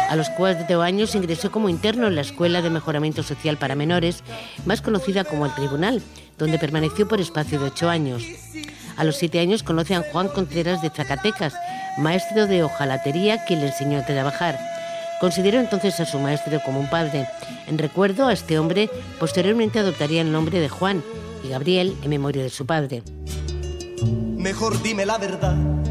A los 4 años ingresó como interno en la Escuela de Mejoramiento Social para Menores, más conocida como el Tribunal, donde permaneció por espacio de 8 años. A los 7 años conoce a Juan Contreras de Zacatecas, maestro de hojalatería, quien le enseñó a trabajar. Consideró entonces a su maestro como un padre. En recuerdo a este hombre, posteriormente adoptaría el nombre de Juan y Gabriel en memoria de su padre. Mejor dime la verdad.